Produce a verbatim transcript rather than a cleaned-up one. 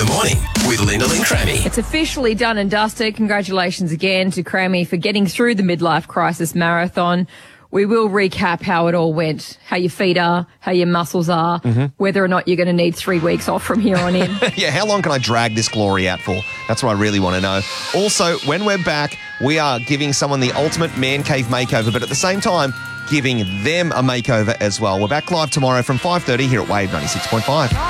the morning with Lyndall and Crammy. It's officially done and dusted. Congratulations again to Crammy for getting through the midlife crisis marathon. We will recap how it all went, how your feet are, how your muscles are, mm-hmm. whether or not you're going to need three weeks off from here on in. Yeah, how long can I drag this glory out for? That's what I really want to know. Also, when we're back, we are giving someone the ultimate man cave makeover, but at the same time, giving them a makeover as well. We're back live tomorrow from five thirty here at Wave ninety-six point five.